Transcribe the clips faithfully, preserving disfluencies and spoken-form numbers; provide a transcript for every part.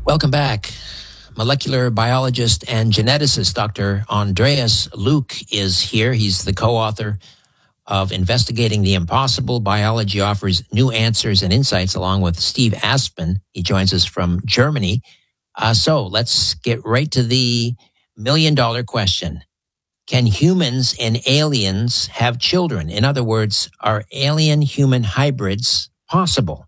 Welcome back. Molecular biologist and geneticist Doctor Andreas Luke is here. He's the co-author of Investigating the Impossible. Biology Offers New Answers and Insights, along with Steve Aspen. He joins us from Germany. Uh, so let's get right to the million-dollar question. Can humans and aliens have children? In other words, are alien-human hybrids possible?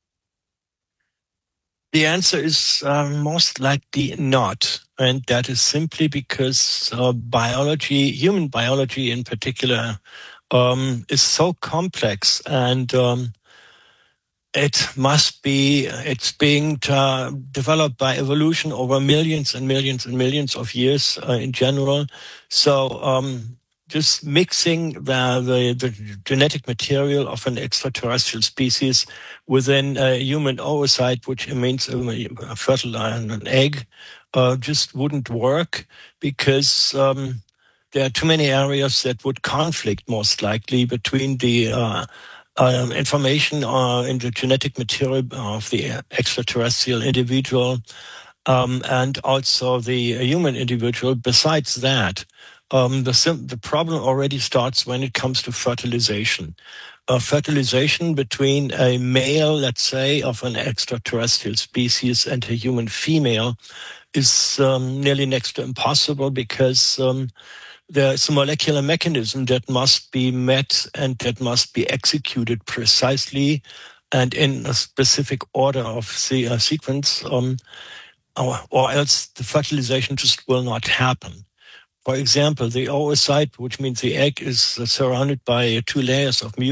The answer is uh, most likely not. And that is simply because uh, biology, human biology in particular, um, is so complex, and um, it must be, it's being uh, developed by evolution over millions and millions and millions of years uh, in general. So um, just mixing the, the, the genetic material of an extraterrestrial species within a human oocyte, which means a fertile an egg, uh, just wouldn't work, because um, there are too many areas that would conflict, most likely, between the uh, uh, information uh, in the genetic material of the extraterrestrial individual um, and also the human individual. Besides that, um, the, sim- the problem already starts when it comes to fertilization. Uh, fertilization between a male, let's say, of an extraterrestrial species and a human female is um, nearly next to impossible, because um, there is a molecular mechanism that must be met and that must be executed precisely and in a specific order of the uh, sequence, um, or, or else the fertilization just will not happen. For example, the oocyte, which means the egg, is surrounded by two layers of mucus.